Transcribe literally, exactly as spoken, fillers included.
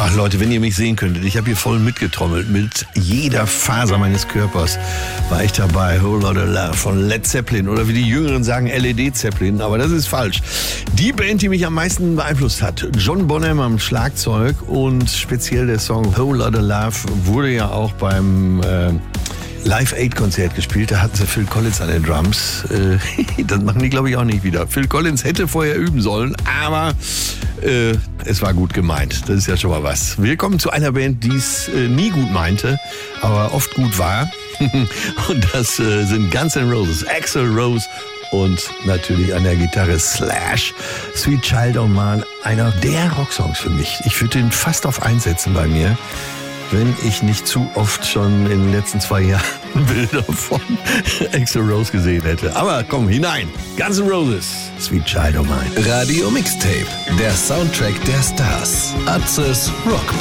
Oh, Leute, wenn ihr mich sehen könntet, ich habe hier voll mitgetrommelt. Mit jeder Faser meines Körpers war ich dabei. Whole Lotta Love von Led Zeppelin oder wie die Jüngeren sagen, L E D Zeppelin, aber das ist falsch. Die Band, die mich am meisten beeinflusst hat, John Bonham am Schlagzeug und speziell der Song Whole Lotta Love wurde ja auch beim äh, Live-Aid-Konzert gespielt, da hatten sie Phil Collins an den Drums. Äh, das machen die, glaube ich, auch nicht wieder. Phil Collins hätte vorher üben sollen, aber äh, es war gut gemeint. Das ist ja schon mal was. Wir kommen zu einer Band, die es äh, nie gut meinte, aber oft gut war. Und das äh, sind Guns N' Roses, Axl Rose und natürlich an der Gitarre Slash. Sweet Child O' Mine, einer der Rocksongs für mich. Ich würde den fast auf einsetzen bei mir, wenn ich nicht zu oft schon in den letzten zwei Jahren Bilder von Axl Rose gesehen hätte. Aber komm, hinein. Guns N' Roses, Sweet Child O' Mine. Radio Mixtape, der Soundtrack der Stars. Atzes Rock